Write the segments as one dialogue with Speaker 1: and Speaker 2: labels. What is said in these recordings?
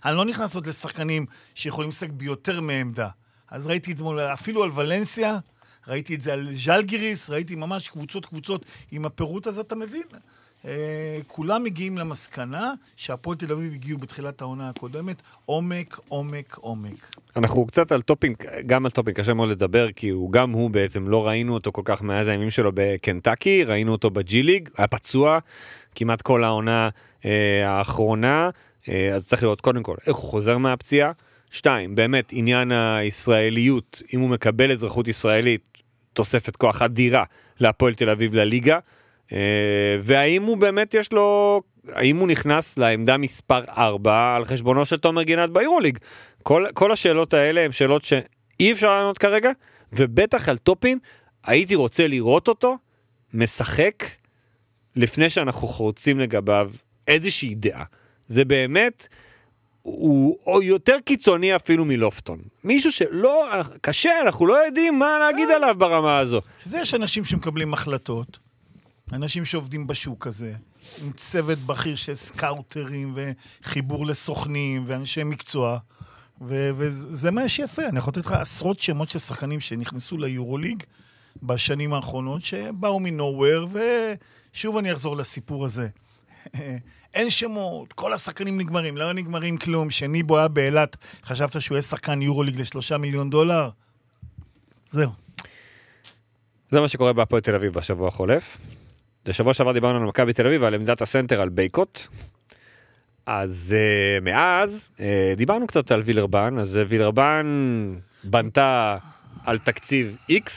Speaker 1: אני לא נכנס עוד לשחקנים שיכולים לשחק ביותר מעמדה. אז ראיתי את זה אפילו על ולנסיה, ראיתי את זה על ז'לגיריס, ראיתי ממש קבוצות עם הפירוט הזה, אתה מבין? כולם מגיעים למסקנה שהפועל תל אביב הגיעו בתחילת העונה הקודמת, עומק.
Speaker 2: אנחנו קצת על טופינג, גם על טופינג קשה מאוד לדבר, כי גם הוא בעצם לא ראינו אותו כל כך מאז הימים שלו בקנטקי, ראינו אותו בג'י ליג, היה פצוע כמעט כל העונה האחרונה, אז צריך לראות קודם כל איך הוא חוזר מהפציעה. 2, באמת עניין הישראליות, אם הוא מקבל אזרחות ישראלית, תוספת כוח אדירה להפועל תל אביב לליגה, והאם הוא באמת יש לו, האם הוא נכנס לעמדה מספר 4 על חשבונו של תומר גינת ביורוליג. כל השאלות האלה הן שאלות שאי אפשר לענות כרגע, ובטח על טופין הייתי רוצה לראות אותו משחק לפני שאנחנו חורצים לגביו איזושהי דעה. זה באמת, הוא יותר קיצוני אפילו מלופטון. מישהו שלא, קשה, אנחנו לא יודעים מה להגיד עליו ברמה הזו.
Speaker 1: שזה יש אנשים שמקבלים החלטות, אנשים שעובדים בשוק הזה, עם צוות בכיר של סקאוטרים וחיבור לסוכנים ואנשי מקצוע, וזה מה שיפה. אני יכול לתת לך עשרות שמות של שחקנים שנכנסו ליורוליג בשנים האחרונות, שבאו מנוהוור, ושוב אני אחזור לסיפור הזה. אין שמות, כל השחקנים נגמרים, לא נגמרים כלום. שניבו היה באילת, חשבת שהוא יהיה שחקן יורוליג ל$3 מיליון? זהו.
Speaker 2: זה מה שקורה בהפועל תל אביב בשבוע החולף. בשבוע שעבר דיברנו על מכבי תל אביב ועל עמדת הסנטר על בייקוט. אז מאז דיברנו קצת על וילרבן. אז וילרבן בנתה על תקציב X,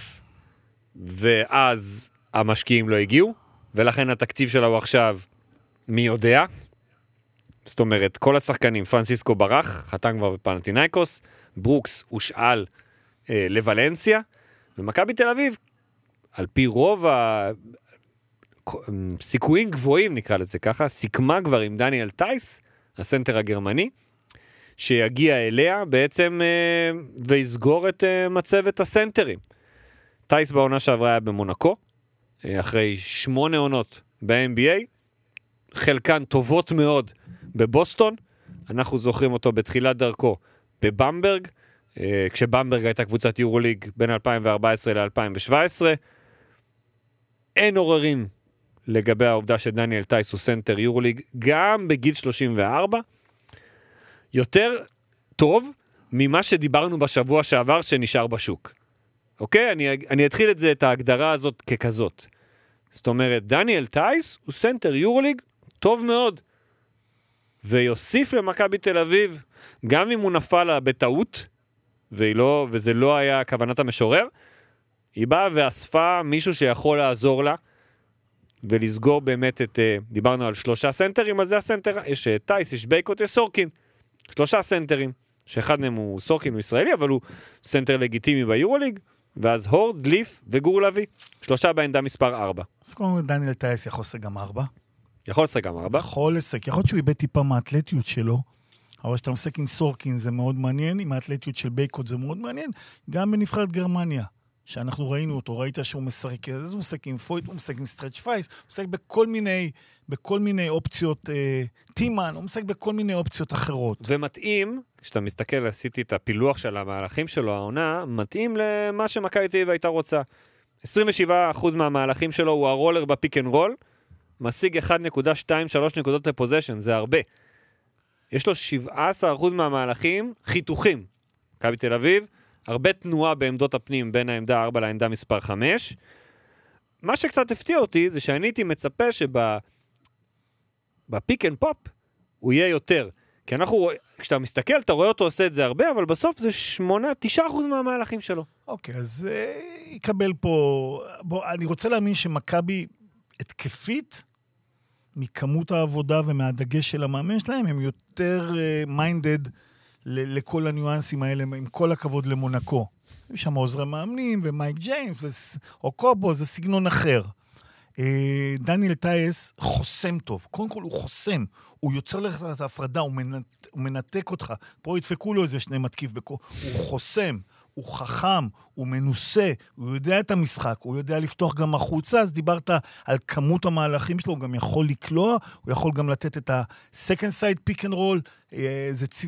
Speaker 2: ואז המשקיעים לא הגיעו, ולכן התקציב שלה הוא עכשיו מי יודע. זאת אומרת, כל השחקנים, פרנסיסקו ברח, חתם כבר בפנתינייקוס, ברוקס הושאל לוולנסיה, ומכבי תל אביב, על פי רוב הסיכויים גבוהים, נקרא לזה ככה, סיכמה כבר עם דניאל טייס, הסנטר הגרמני, שיגיע אליה בעצם ויסגור את מצבת הסנטרים. טייס בעונה שעברה היה במונקו, אחרי 8 עונות ב-NBA, חלקן טובות מאוד בבוסטון, אנחנו זוכרים אותו בתחילת דרכו בבמברג, כשבמברג הייתה קבוצת יורוליג בין 2014 ל-2017, אין עוררין לגבי העובדה שדניאל טייס הוא סנטר יורוליג, גם בגיל 34, יותר טוב ממה שדיברנו בשבוע שעבר שנשאר בשוק. אוקיי? אני אתחיל את ההגדרה הזאת ככזאת. זאת אומרת, דניאל טייס הוא סנטר יורוליג טוב מאוד, ויוסיף למכבי תל אביב, גם אם הוא נפל לה בטעות, וזה לא היה כוונת המשורר, היא באה ואספה מישהו שיכול לעזור לה, ולסגור באמת דיברנו על 3 סנטרים, אז זה הסנטר, יש טייס, יש בייקוט, יש סורקין, 3 סנטרים, שאחד מהם הוא סורקין, הוא ישראלי, אבל הוא סנטר לגיטימי ביורוליג, ואז הורד, ליף וגור לוי, 3 בעמדה מספר 4.
Speaker 1: אז קודם דניאל טייס יכול לשחק גם 4.
Speaker 2: יכול לשחק גם 4.
Speaker 1: יכול להיות שהוא איבד טיפה מהאתלטיות שלו, אבל שאתה משחק עם סורקין זה מאוד מעניין, עם האתלטיות של בייקוט זה מאוד מעניין, גם בנבחרת גרמניה, שאנחנו ראינו אותו, ראית שהוא משחק, אז הוא משחק עם פויט, הוא משחק עם סטרץ' פייס, הוא משחק בכל מיני אופציות, טימן, הוא משחק בכל מיני אופציות אחרות.
Speaker 2: ומתאים, כשאתה מסתכל, עשיתי את הפילוח של המהלכים שלו, העונה, מתאים למה שמכבי תל אביב הייתה רוצה. 27% מהמהלכים שלו הוא הרולר בפיק אנד רול, משיג 1.23 נקודות לפוזיישן, זה הרבה. יש לו 17% מהמהלכים חיתוכים. מכבי תל אביב, הרבה תנועה בעמדות הפנים בין העמדה 4 לעמדה מספר 5. מה שקצת הפתיע אותי זה שאני הייתי מצפה שבפיק אנד פופ הוא יהיה יותר. כי כשאתה מסתכל, אתה רואה אותו עושה את זה הרבה, אבל בסוף זה 9% מהמהלכים שלו.
Speaker 1: אוקיי, אז יקבל פה... אני רוצה להאמין שמכבי התקפית, מכמות העבודה ומהדגש של המאמן שלהם, הם יותר מיינדד לכל הניואנסים האלה, עם כל הכבוד למונקו. יש שם עוזרי מאמנים, ומייק ג'יימס, או קובו, זה סגנון אחר. דניאל טייס חוסם טוב. קודם כל הוא חוסם. הוא יוצר לך את ההפרדה, הוא מנתק אותך. פה ידפקו לו איזה 2 מתקיף בקו. הוא חוסם, הוא חכם, הוא מנוסה, הוא יודע את המשחק, הוא יודע לפתוח גם החוצה, אז דיברת על כמות המהלכים שלו, הוא גם יכול לקלוע, הוא יכול גם לתת את ה-second side pick and roll, זה